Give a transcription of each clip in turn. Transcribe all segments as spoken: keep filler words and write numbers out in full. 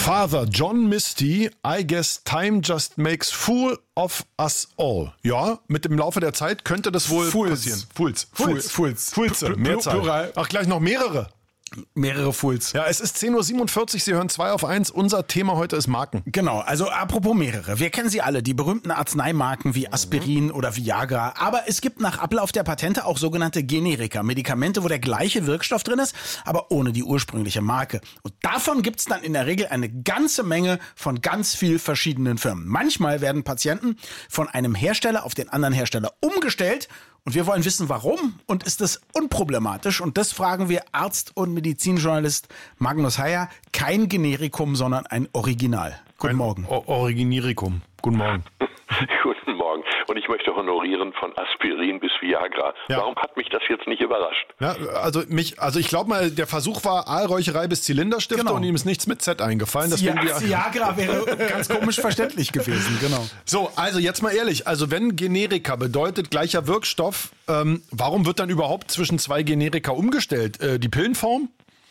Father John Misty, I guess time just makes fool of us all. Ja, mit dem Laufe der Zeit könnte das wohl Fools. passieren. Fools. Fools. Fools. Fulze, Pl- Mehrzahl. Plural. Ach, gleich noch mehrere. Mehrere Fools. Ja, es ist zehn Uhr siebenundvierzig, Sie hören zwei auf eins. Unser Thema heute ist Marken. Genau, also apropos mehrere. Wir kennen sie alle, die berühmten Arzneimarken wie Aspirin oder Viagra. Aber es gibt nach Ablauf der Patente auch sogenannte Generika, Medikamente, wo der gleiche Wirkstoff drin ist, aber ohne die ursprüngliche Marke. Und davon gibt es dann in der Regel eine ganze Menge von ganz viel verschiedenen Firmen. Manchmal werden Patienten von einem Hersteller auf den anderen Hersteller umgestellt. Und wir wollen wissen, warum und ist das unproblematisch? Und das fragen wir Arzt und Medizinjournalist Magnus Heyer. Kein Generikum, sondern ein Original. Guten Ein Morgen. O- Originirikum. Guten Morgen. Guten Morgen. Und ich möchte honorieren von Aspirin bis Viagra. Ja. Warum hat mich das jetzt nicht überrascht? Ja, also mich, also ich glaube mal, der Versuch war Aalräucherei bis Zylinderstifte Genau. und ihm ist nichts mit Z eingefallen. Ja, Deswegen die, Viagra wäre ganz komisch verständlich gewesen, genau. So, also jetzt mal ehrlich, also wenn Generika bedeutet gleicher Wirkstoff, ähm, warum wird dann überhaupt zwischen zwei Generika umgestellt? Äh, die Pillenform?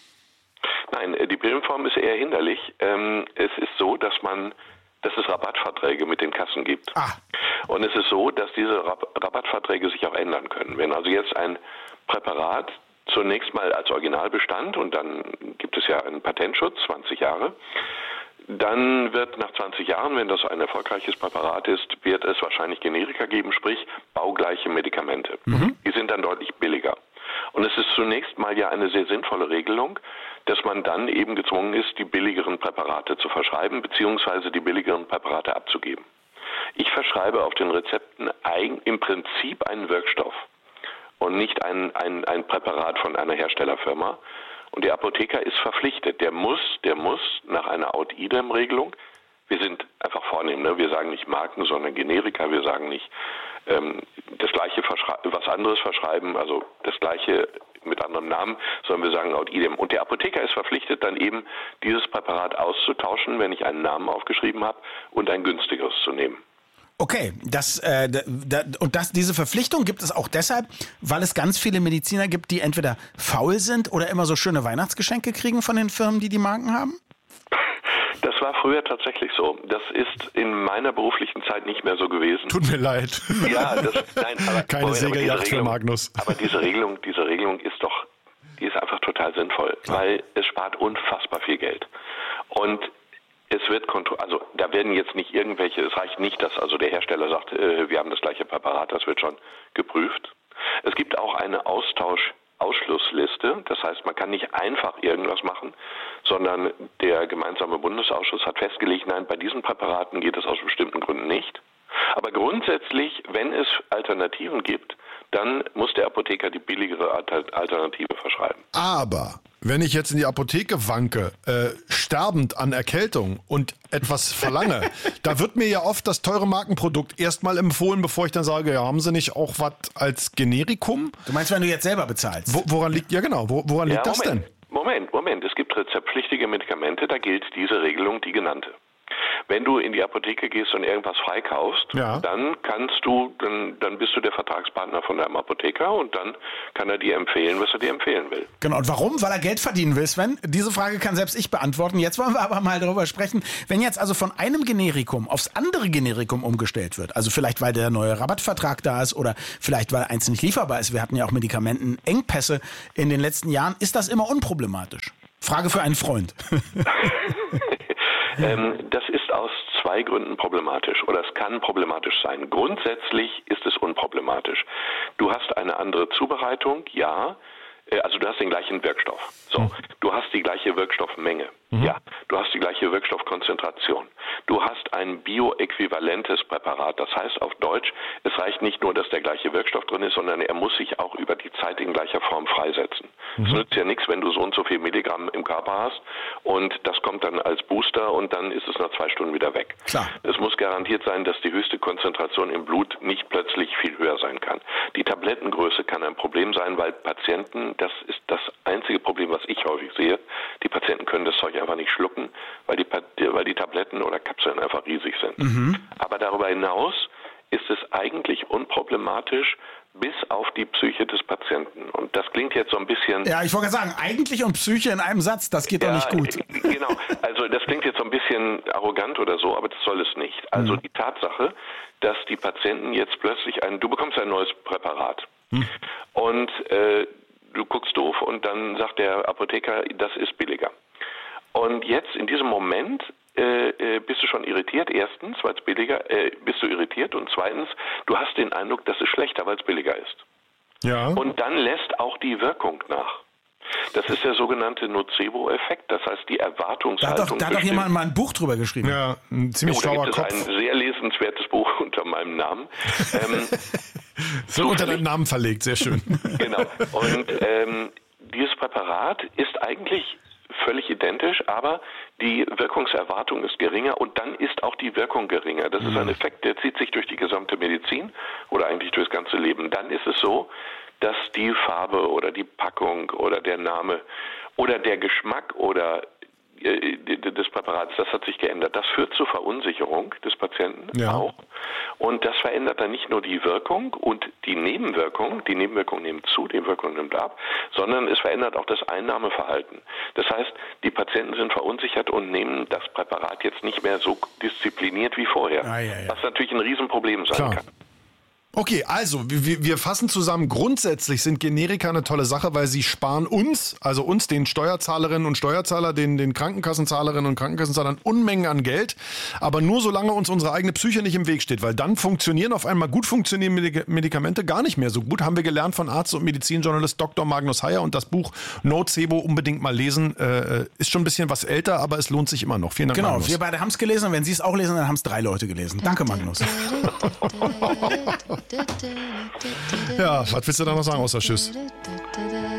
Nein, äh, die Pillenform ist eher hinderlich. Ähm, es ist so, dass man, dass es Rabattverträge mit den Kassen gibt. Ah. Und es ist so, dass diese Rab- Rabattverträge sich auch ändern können. Wenn also jetzt ein Präparat zunächst mal als Original bestand und dann gibt es ja einen Patentschutz, zwanzig Jahre, dann wird nach zwanzig Jahren, wenn das ein erfolgreiches Präparat ist, wird es wahrscheinlich Generika geben, sprich baugleiche Medikamente. Mhm. Die sind dann deutlich billiger. Und es ist zunächst mal ja eine sehr sinnvolle Regelung, dass man dann eben gezwungen ist, die billigeren Präparate zu verschreiben, beziehungsweise die billigeren Präparate abzugeben. Ich verschreibe auf den Rezepten eigen, im Prinzip einen Wirkstoff und nicht ein, ein, ein Präparat von einer Herstellerfirma. Und der Apotheker ist verpflichtet, der muss, der muss nach einer Out-Idem-Regelung, wir sind einfach vornehm, ne? Wir sagen nicht Marken, sondern Generika, wir sagen nicht ähm, das gleiche was anderes verschreiben, also das gleiche mit anderem Namen, sondern wir sagen Out-Idem. Und der Apotheker ist verpflichtet, dann eben dieses Präparat auszutauschen, wenn ich einen Namen aufgeschrieben habe, und ein günstigeres zu nehmen. Okay, das, äh, da, da, und das, diese Verpflichtung gibt es auch deshalb, weil es ganz viele Mediziner gibt, die entweder faul sind oder immer so schöne Weihnachtsgeschenke kriegen von den Firmen, die die Marken haben? Das war früher tatsächlich so. Das ist in meiner beruflichen Zeit nicht mehr so gewesen. Tut mir leid. Ja, das, nein, aber, Keine Moment, Segeljagd aber für Magnus. Aber diese Regelung, diese Regelung ist doch, die ist einfach total sinnvoll, ja. Weil es spart unfassbar viel Geld. Und es wird kontrolliert, also da werden jetzt nicht irgendwelche, es reicht nicht, dass also der Hersteller sagt, äh, wir haben das gleiche Präparat, das wird schon geprüft. Es gibt auch eine Austausch-Ausschlussliste, das heißt, man kann nicht einfach irgendwas machen, sondern der gemeinsame Bundesausschuss hat festgelegt, nein, bei diesen Präparaten geht es aus bestimmten Gründen nicht. Aber grundsätzlich, wenn es Alternativen gibt, dann muss der Apotheker die billigere Alternative verschreiben. Aber wenn ich jetzt in die Apotheke wanke, äh, sterbend an Erkältung und etwas verlange, da wird mir ja oft das teure Markenprodukt erstmal empfohlen, bevor ich dann sage, ja, haben Sie nicht auch was als Generikum? Du meinst, wenn du jetzt selber bezahlst? Wo, woran liegt, ja genau, wo, woran Ja, liegt das Moment, denn? Moment, Moment. Es gibt rezeptpflichtige Medikamente, da gilt diese Regelung, die genannte. Wenn du in die Apotheke gehst und irgendwas freikaufst, ja. dann kannst du, dann, dann bist du der Vertragspartner von deinem Apotheker und dann kann er dir empfehlen, was er dir empfehlen will. Genau, und warum? Weil er Geld verdienen will, Sven? Diese Frage kann selbst ich beantworten. Jetzt wollen wir aber mal darüber sprechen, wenn jetzt also von einem Generikum aufs andere Generikum umgestellt wird, also vielleicht weil der neue Rabattvertrag da ist oder vielleicht weil eins nicht lieferbar ist, wir hatten ja auch Medikamentenengpässe in den letzten Jahren, ist das immer unproblematisch? Frage für einen Freund. ähm, das ist aus zwei Gründen problematisch oder es kann problematisch sein. Grundsätzlich ist es unproblematisch. Du hast eine andere Zubereitung, ja, also du hast den gleichen Wirkstoff. So, mhm. Du hast die gleiche Wirkstoffmenge. Mhm. Ja, du hast die gleiche Wirkstoffkonzentration. Du hast ein bioäquivalentes Präparat. Das heißt auf Deutsch, es reicht nicht nur, dass der gleiche Wirkstoff drin ist, sondern er muss sich auch über die Zeit in gleicher Form freisetzen. Es mhm. nützt ja nichts, wenn du so und so viel Milligramm im Körper hast und das kommt dann als Booster und dann ist es nach zwei Stunden wieder weg. Klar. Es muss garantiert sein, dass die höchste Konzentration im Blut nicht plötzlich viel höher sein kann. Die Tablettengröße kann ein Problem sein, weil Patienten, das ist das einzige Problem, was ich häufig sehe, die Patienten können das Zeug einfach nicht schlucken, weil die, weil die Tabletten oder Kapseln einfach riesig sind. Mhm. Aber darüber hinaus ist es eigentlich unproblematisch, bis auf die Psyche des Patienten. Und das klingt jetzt so ein bisschen... Ja, ich wollte sagen, eigentlich und Psyche in einem Satz, das geht ja, doch nicht gut. Genau, Also das klingt jetzt so ein bisschen arrogant oder so, aber das soll es nicht. Also mhm. die Tatsache, dass die Patienten jetzt plötzlich ein, du bekommst ein neues Präparat mhm. und äh, du guckst doof und dann sagt der Apotheker, das ist billiger. Und jetzt in diesem Moment äh, äh, bist du schon irritiert, erstens, weil es billiger, äh, bist du irritiert und zweitens, du hast den Eindruck, das ist schlechter, weil es billiger ist. Ja. Und dann lässt auch die Wirkung nach. Das ist der sogenannte Nocebo-Effekt, das heißt die Erwartungshaltung. Da hat doch, da hat doch jemand mal ein Buch drüber geschrieben. Ja, ein ziemlich schlauer Kopf. Da gibt es ein sehr lesenswertes Buch unter meinem Namen. ähm, so unter deinem Namen verlegt, sehr schön. Genau. Und ähm, dieses Präparat ist eigentlich völlig identisch, aber die Wirkungserwartung ist geringer und dann ist auch die Wirkung geringer. Das mhm. ist ein Effekt, der zieht sich durch die gesamte Medizin oder eigentlich durchs ganze Leben. Dann ist es so, dass die Farbe oder die Packung oder der Name oder der Geschmack oder äh, des Präparats, das hat sich geändert. Das führt zur Verunsicherung des Patienten ja. auch. Und das verändert dann nicht nur die Wirkung und die Nebenwirkung, die Nebenwirkung nimmt zu, die Wirkung nimmt ab, sondern es verändert auch das Einnahmeverhalten. Das heißt, die Patienten sind verunsichert und nehmen das Präparat jetzt nicht mehr so diszipliniert wie vorher, ah, ja, ja. was natürlich ein Riesenproblem sein Klar. kann. Okay, also wir, wir fassen zusammen, grundsätzlich sind Generika eine tolle Sache, weil sie sparen uns, also uns, den Steuerzahlerinnen und Steuerzahler, den, den Krankenkassenzahlerinnen und Krankenkassenzahlern Unmengen an Geld, aber nur solange uns unsere eigene Psyche nicht im Weg steht, weil dann funktionieren auf einmal gut funktionierende Medikamente gar nicht mehr so gut, haben wir gelernt von Arzt und Medizinjournalist Doktor Magnus Heyer und das Buch Nocebo unbedingt mal lesen, äh, ist schon ein bisschen was älter, aber es lohnt sich immer noch. Vielen Dank, genau, Magnus. Wir beide haben es gelesen und wenn Sie es auch lesen, dann haben es drei Leute gelesen. Danke, Magnus. Ja, was willst du da noch sagen außer Tschüss?